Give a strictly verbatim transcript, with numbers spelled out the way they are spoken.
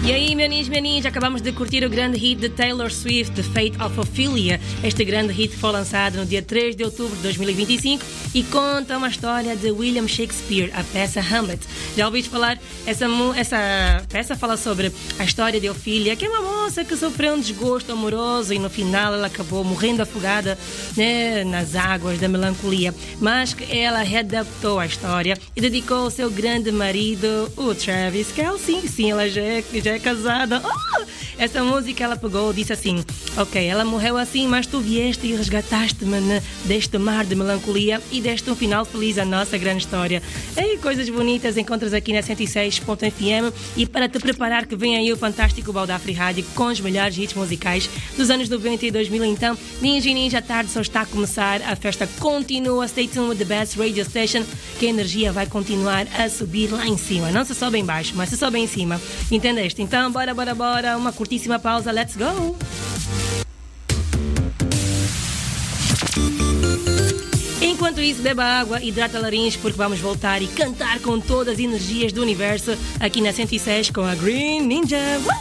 E aí, meninos, meninos, acabamos de curtir o grande hit de Taylor Swift, The Fate of Ophelia. Este grande hit foi lançado no dia três de outubro de dois mil e vinte e cinco e conta uma história de William Shakespeare, a peça Hamlet. Já ouviste falar? Essa, essa peça fala sobre a história de Ophelia, que é uma moça que sofreu um desgosto amoroso e no final ela acabou morrendo afogada, né, nas águas da melancolia. Mas que ela readaptou a história e dedicou ao seu grande marido, o Travis Kelce. Sim, sim, ela já é, já é casada. Oh! Essa música ela pegou e disse assim: ok, ela morreu assim, mas tu vieste e resgataste-me deste mar de melancolia e deste um final feliz à nossa grande história. E coisas bonitas encontras aqui na cento e seis ponto F M. E para te preparar que vem aí o fantástico Baldafri Rádio com os melhores hits musicais dos anos noventa e dois mil. Então, Ninja e Ninja, a tarde só está a começar, a festa continua. Stay tuned with the best radio station, que a energia vai continuar a subir lá em cima. Não se sobe em baixo, mas se sobe em cima. Entendeste? Então, bora, bora, bora. Uma curtíssima pausa. Let's go! Enquanto isso, beba água, hidrata a laringe, porque vamos voltar e cantar com todas as energias do universo aqui na cento e seis com a Green Ninja. Uh!